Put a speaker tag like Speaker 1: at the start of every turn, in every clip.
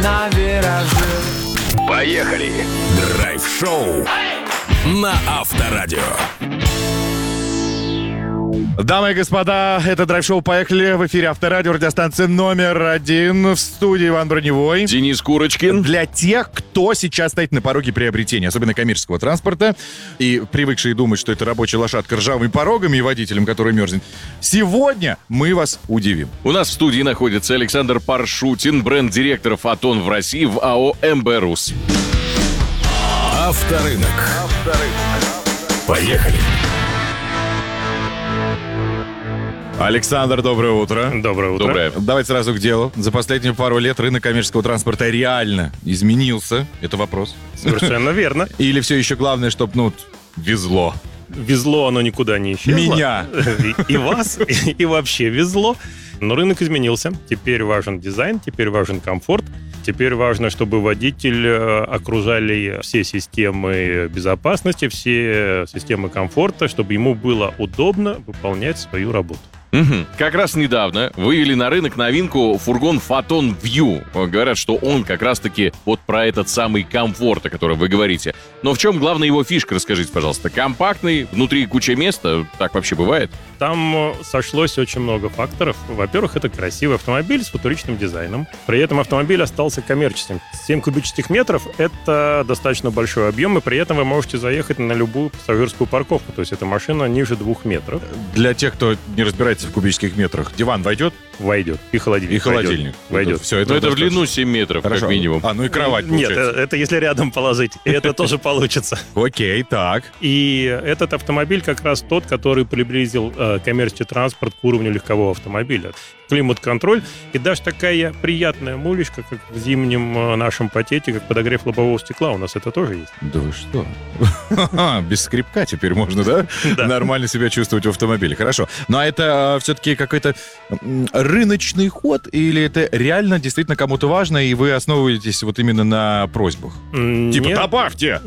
Speaker 1: на вираже.
Speaker 2: Поехали! Драйв-шоу на Авторадио.
Speaker 3: Дамы и господа, это драйв-шоу «Поехали». В эфире Авторадио, радиостанция номер 1. В студии Иван Броневой.
Speaker 2: Денис Курочкин.
Speaker 3: Для тех, кто сейчас стоит на пороге приобретения, особенно коммерческого транспорта, и привыкшие думать, что это рабочая лошадка ржавыми порогами и водителем, который мерзнет, сегодня мы вас удивим.
Speaker 2: У нас в студии находится Александр Паршутин, бренд-директор «Фотон» в России в АО «МБ Рус». Авторынок. Поехали!
Speaker 3: Александр, доброе утро.
Speaker 4: Доброе утро.
Speaker 2: Доброе.
Speaker 3: Давайте сразу к делу. За последние пару лет рынок коммерческого транспорта реально изменился. Это вопрос.
Speaker 4: Совершенно верно.
Speaker 3: Или все еще главное, чтобы, везло.
Speaker 4: Везло оно никуда не исчезло.
Speaker 3: Меня.
Speaker 4: И вас, и вообще везло. Но рынок изменился. Теперь важен дизайн, теперь важен комфорт. Теперь важно, чтобы водитель окружали все системы безопасности, все системы комфорта, чтобы ему было удобно выполнять свою работу.
Speaker 2: Угу. Как раз недавно вывели на рынок новинку фургон Photon View. Говорят, что он как раз-таки вот про этот самый комфорт, о котором вы говорите. Но в чем главная его фишка, расскажите, пожалуйста. Компактный, внутри куча места, так вообще бывает?
Speaker 4: Там сошлось очень много факторов. Во-первых, это красивый автомобиль с футуричным дизайном. При этом автомобиль остался коммерческим. 7 кубических метров — это достаточно большой объем, и при этом вы можете заехать на любую пассажирскую парковку. То есть эта машина ниже 2 метров.
Speaker 3: Для тех, кто не разбирается в кубических метрах, диван войдет?
Speaker 4: Войдет. И холодильник.
Speaker 3: И холодильник.
Speaker 4: Войдет.
Speaker 3: Все,
Speaker 2: Но это в длину 7 метров,
Speaker 3: Хорошо.
Speaker 2: как минимум.
Speaker 3: И кровать
Speaker 4: Нет,
Speaker 3: получается.
Speaker 4: это если рядом положить. И это тоже получится.
Speaker 3: Окей, так.
Speaker 4: И этот автомобиль как раз тот, который приблизил коммерческий транспорт к уровню легкового автомобиля. Климат-контроль и даже такая приятная мулечка, как в зимнем нашем пакете, как подогрев лобового стекла. У нас это тоже есть.
Speaker 3: Да вы что? Без скрипка теперь можно, да? Нормально себя чувствовать в автомобиле. Хорошо. Но это все-таки какой-то рыночный ход, или это реально действительно кому-то важно, и вы основываетесь вот именно на просьбах? Типа,
Speaker 4: Нет.
Speaker 3: добавьте!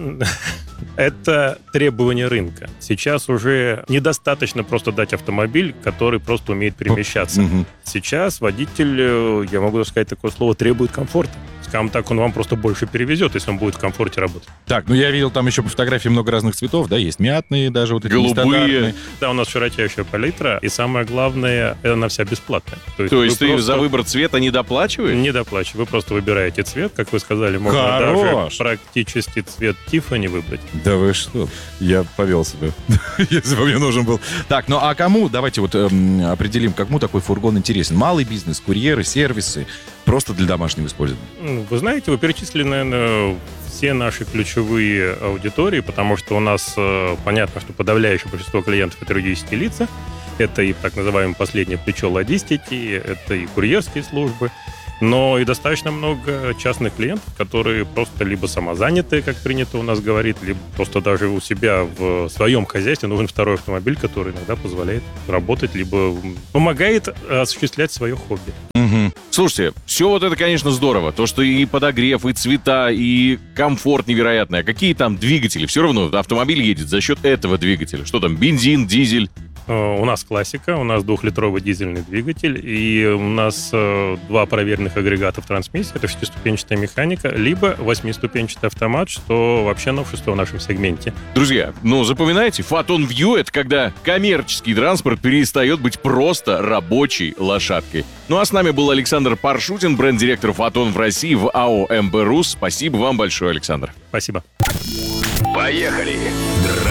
Speaker 4: Это требование рынка. Сейчас уже недостаточно просто дать автомобиль, который просто умеет перемещаться.
Speaker 3: Мгм.
Speaker 4: Сейчас водитель, я могу сказать такое слово, требует комфорта. Скажем так, он вам просто больше перевезет, если он будет в комфорте работать.
Speaker 3: Так, я видел там еще по фотографии много разных цветов, да, есть мятные даже, вот эти
Speaker 2: Голубые.
Speaker 3: нестандартные.
Speaker 4: Да, у нас широчайшая палитра, и самое главное, она вся бесплатная.
Speaker 2: То есть
Speaker 4: вы
Speaker 2: ты
Speaker 4: просто
Speaker 2: за выбор цвета не доплачиваешь?
Speaker 4: не доплачиваете, вы просто выбираете цвет, как вы сказали, можно
Speaker 3: Хорош.
Speaker 4: даже практически цвет Тиффани выбрать.
Speaker 3: Да вы что? Я повел себя, если бы мне нужен был. Так, а кому, давайте определим, кому такой фургон интересен. Малый бизнес, курьеры, сервисы, просто для домашнего использования.
Speaker 4: Вы знаете, вы перечислили, наверное, все наши ключевые аудитории, потому что у нас понятно, что подавляющее большинство клиентов — это юридические лица, это и так называемое последнее плечо логистики, это и курьерские службы, но и достаточно много частных клиентов, которые просто либо самозанятые, как принято у нас говорить, либо просто даже у себя в своем хозяйстве нужен второй автомобиль, который иногда позволяет работать, либо помогает осуществлять свое хобби.
Speaker 2: Слушайте, все вот это, конечно, здорово. То, что и подогрев, и цвета, и комфорт невероятный. А какие там двигатели? Все равно автомобиль едет за счет этого двигателя. Что там, бензин, дизель?
Speaker 4: У нас классика, у нас 2-литровый дизельный двигатель, и у нас 2 проверенных агрегата в трансмиссии, это 6-ступенчатая механика, либо 8-ступенчатый автомат, что вообще новшество в нашем сегменте.
Speaker 2: Друзья, запоминайте, Photon View — это когда коммерческий транспорт перестает быть просто рабочей лошадкой. А с нами был Александр Паршутин, бренд-директор Photon в России в АО «МБ Рус». Спасибо вам большое, Александр.
Speaker 4: Спасибо.
Speaker 2: Поехали!